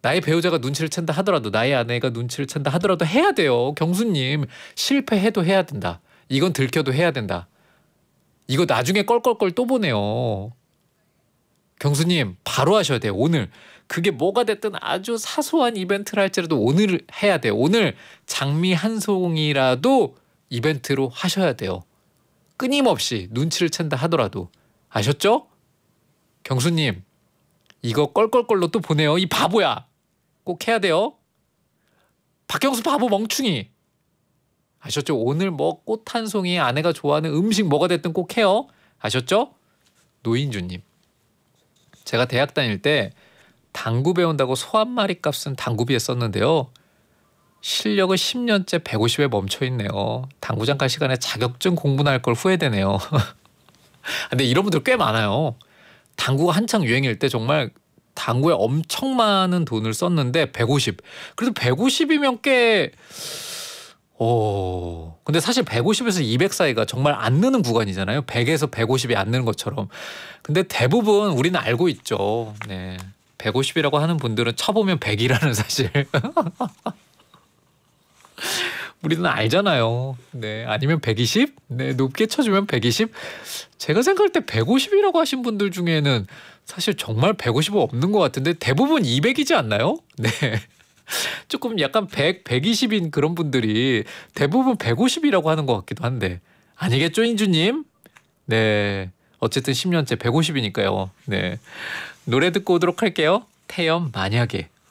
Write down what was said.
나의 배우자가 눈치를 챈다 하더라도 나의 아내가 눈치를 챈다 하더라도 해야 돼요. 경수님 실패해도 해야 된다. 이건 들켜도 해야 된다. 이거 나중에 껄껄껄 또 보내요. 경수님 바로 하셔야 돼요. 오늘. 그게 뭐가 됐든 아주 사소한 이벤트를 할지라도 오늘 해야 돼요. 오늘 장미 한 송이라도 이벤트로 하셔야 돼요. 끊임없이 눈치를 챈다 하더라도. 아셨죠? 경수님 이거 껄껄껄로 또 보내요. 이 바보야. 꼭 해야 돼요. 박경수 바보 멍충이. 아셨죠? 오늘 뭐 꽃 한 송이 아내가 좋아하는 음식 뭐가 됐든 꼭 해요. 아셨죠? 노인주님. 제가 대학 다닐 때 당구 배운다고 소 한 마리 값은 당구비에 썼는데요. 실력은 10년째 150에 멈춰있네요. 당구장 갈 시간에 자격증 공부나 할 걸 후회되네요. 근데 이런 분들 꽤 많아요. 당구가 한창 유행일 때 정말 당구에 엄청 많은 돈을 썼는데 150. 그래도 150이면 꽤 근데 사실 150에서 200 사이가 정말 안 느는 구간이잖아요. 100에서 150이 안 느는 것처럼. 근데 대부분 우리는 알고 있죠. 네. 150이라고 하는 분들은 쳐보면 100이라는 사실. 우리는 알잖아요. 네. 아니면 120? 네. 높게 쳐주면 120? 제가 생각할 때 150이라고 하신 분들 중에는 사실 정말 150은 없는 것 같은데 대부분 200이지 않나요? 네. 조금 약간 100, 120인 그런 분들이 대부분 150이라고 하는 것 같기도 한데 아니겠죠 인주님? 네. 어쨌든 10년째 150이니까요. 네. 노래 듣고 오도록 할게요. 태연 만약에.